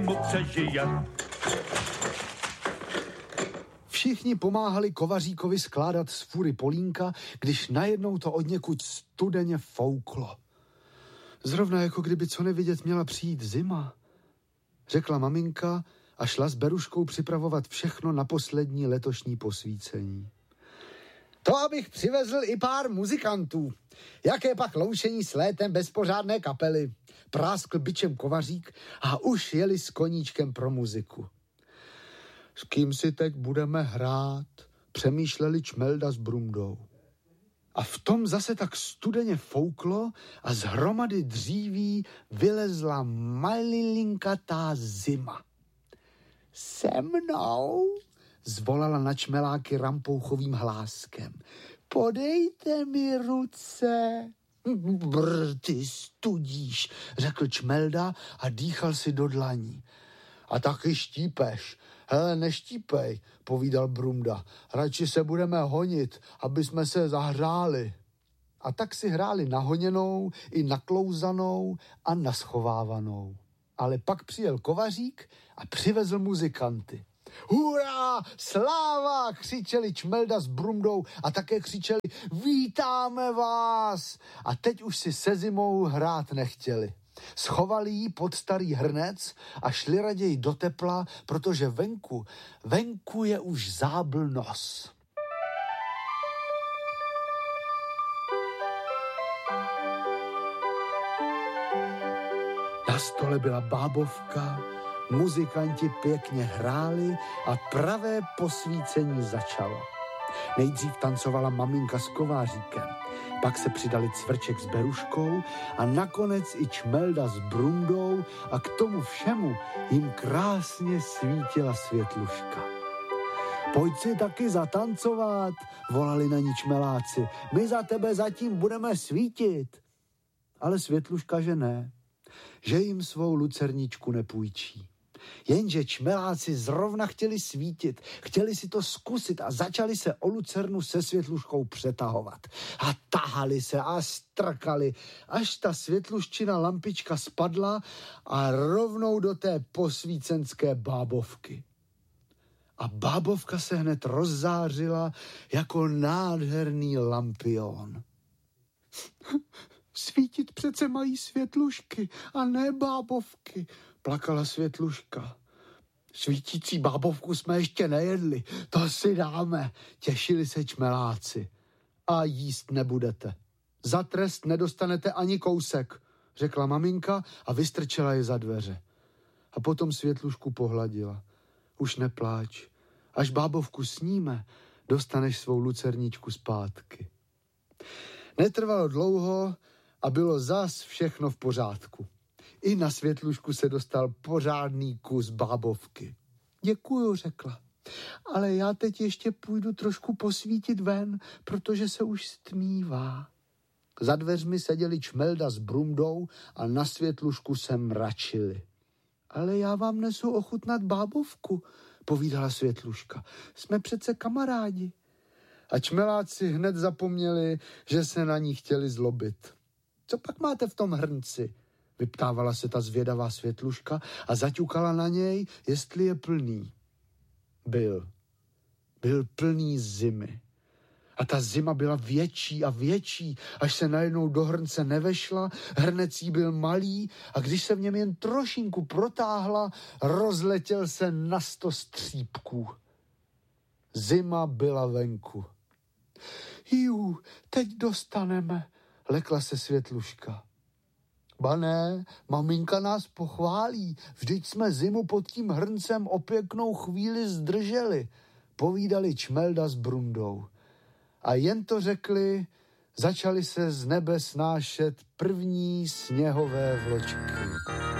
zimu přežije. Všichni pomáhali kovaříkovi skládat z fůry polínka, když najednou to odněkud studeně fouklo. Zrovna jako kdyby co nevidět měla přijít zima, řekla maminka a šla s Beruškou připravovat všechno na poslední letošní posvícení. To abych přivezl i pár muzikantů. Jaké pak loučení s létem bez pořádné kapely. Práskl bičem kovařík a už jeli s koníčkem pro muziku. S kým si teď budeme hrát, přemýšleli Čmelda s Brumdou. A v tom zase tak studeně fouklo a z hromady dříví vylezla malilinkatá zima. Se mnou, zvolala na čmeláky rampouchovým hláskem. Podejte mi ruce. Brr, ty studíš, řekl Čmelda a dýchal si do dlaní. A taky štípeš. Hele, neštípej, povídal Brumda. Radši se budeme honit, aby jsme se zahřáli. A tak si hráli na honěnou, i na klouzanou a na schovávanou. Ale pak přijel kovařík a přivezl muzikanty. Hurá, sláva, křičeli Čmelda s Brumdou a také křičeli vítáme vás. A teď už si se zimou hrát nechtěli. Schovali ji pod starý hrnec a šli raději do tepla, protože venku je už zábl nos. Na stole byla bábovka, muzikanti pěkně hráli a pravé posvícení začalo. Nejdřív tancovala maminka s kováříkem, pak se přidali Cvrček s Beruškou a nakonec i Čmelda s Brumdou a k tomu všemu jim krásně svítila Světluška. Pojď si taky zatancovat, volali na ní čmeláci, my za tebe zatím budeme svítit. Ale Světluška, že ne, že jim svou lucerničku nepůjčí. Jenže čmeláci zrovna chtěli svítit, chtěli si to zkusit a začali se o lucernu se Světluškou přetahovat. A tahali se a strkali, až ta světluščina lampička spadla a rovnou do té posvícenské bábovky. A bábovka se hned rozzářila jako nádherný lampion. Svítit přece mají světlušky a ne bábovky, plakala Světluška. Svítící bábovku jsme ještě nejedli, to si dáme, těšili se čmeláci. A jíst nebudete. Za trest nedostanete ani kousek, řekla maminka a vystrčila je za dveře. A potom Světlušku pohladila. Už nepláč, až bábovku sníme, dostaneš svou lucerničku zpátky. Netrvalo dlouho a bylo zas všechno v pořádku. I na Světlušku se dostal pořádný kus bábovky. Děkuju, řekla. Ale já teď ještě půjdu trošku posvítit ven, protože se už stmívá. Za dveřmi seděli Čmelda s Brumdou a na Světlušku se mračili. Ale já vám nesu ochutnat bábovku, povídala Světluška. Jsme přece kamarádi. A čmeláci hned zapomněli, že se na ní chtěli zlobit. Co pak máte v tom hrnci? Vyptávala se ta zvědavá Světluška a zaťukala na něj, jestli je plný. Byl plný zimy. A ta zima byla větší a větší, až se najednou do hrnce nevešla, hrnec jí byl malý a když se v něm jen trošinku protáhla, rozletěl se na 100 střípků. Zima byla venku. Teď dostaneme, lekla se Světluška. Ba ne, maminka nás pochválí, vždyť jsme zimu pod tím hrncem o pěknou chvíli zdrželi, povídali Čmelda s Brumdou. A jen to řekli, začaly se z nebe snášet první sněhové vločky.